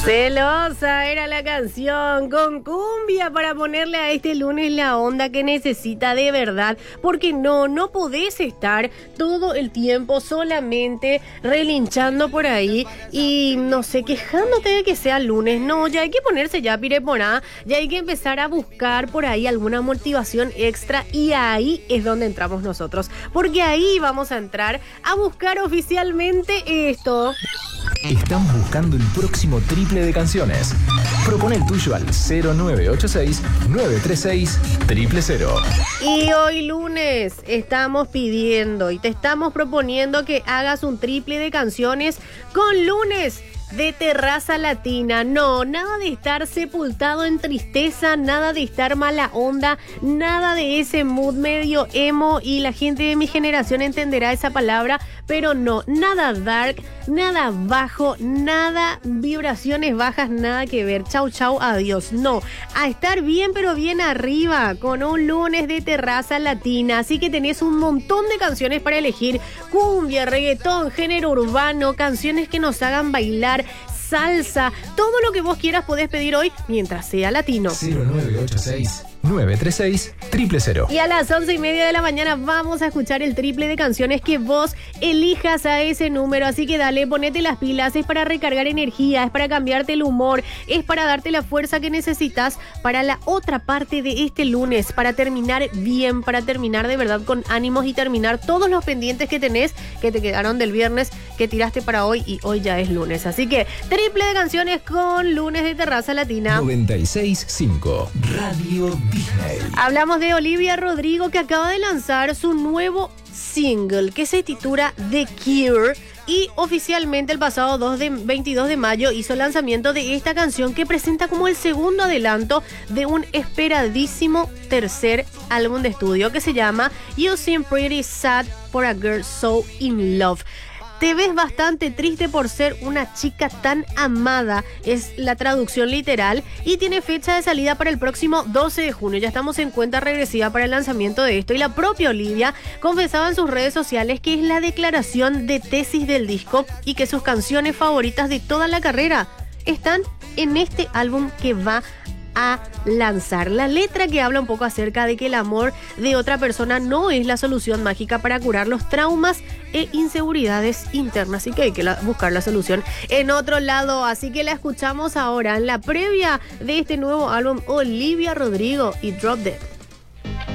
Celosa era la canción con cumbia para ponerle a este lunes la onda que necesita de verdad, porque no podés estar todo el tiempo solamente relinchando por ahí y no sé, quejándote de que sea lunes. No, ya hay que ponerse ya pireponá, ya hay que empezar a buscar por ahí alguna motivación extra y ahí es donde entramos nosotros, porque ahí vamos a entrar a buscar oficialmente esto. Estamos buscando el próximo triple de canciones. Propone el tuyo al 0986-936-000. Y hoy lunes estamos pidiendo y te estamos proponiendo que hagas un triple de canciones con lunes de terraza latina. No, nada de estar sepultado en tristeza, nada de estar mala onda, nada de ese mood medio emo, y la gente de mi generación entenderá esa palabra, pero no, nada dark, nada bajo, nada vibraciones bajas, nada que ver. Chau, chau, adiós. No, a estar bien, pero bien arriba, con un lunes de terraza latina. Así que tenés un montón de canciones para elegir: cumbia, reggaetón, género urbano, canciones que nos hagan bailar, salsa, todo lo que vos quieras podés pedir hoy mientras sea latino. 0986-936-000. Y a las 11:30 de la mañana vamos a escuchar el triple de canciones que vos elijas a ese número. Así que dale, ponete las pilas. Es para recargar energía, es para cambiarte el humor, es para darte la fuerza que necesitas para la otra parte de este lunes, para terminar bien, para terminar de verdad con ánimos y terminar todos los pendientes que tenés, que te quedaron del viernes, que tiraste para hoy, y hoy ya es lunes. Así que triple de canciones con lunes de terraza latina. 96.5 Radio Disney. Hablamos de Olivia Rodrigo, que acaba de lanzar su nuevo single que se titula The Cure, y oficialmente el pasado 22 de mayo hizo el lanzamiento de esta canción, que presenta como el segundo adelanto de un esperadísimo tercer álbum de estudio que se llama You Seem Pretty Sad for a Girl So In Love. Te ves bastante triste por ser una chica tan amada, es la traducción literal, y tiene fecha de salida para el próximo 12 de junio. Ya estamos en cuenta regresiva para el lanzamiento de esto, y la propia Olivia confesaba en sus redes sociales que es la declaración de tesis del disco y que sus canciones favoritas de toda la carrera están en este álbum que va a lanzar. La letra que habla un poco acerca de que el amor de otra persona no es la solución mágica para curar los traumas e inseguridades internas, y que hay que buscar la solución en otro lado. Así que la escuchamos ahora en la previa de este nuevo álbum, Olivia Rodrigo y Drop Dead.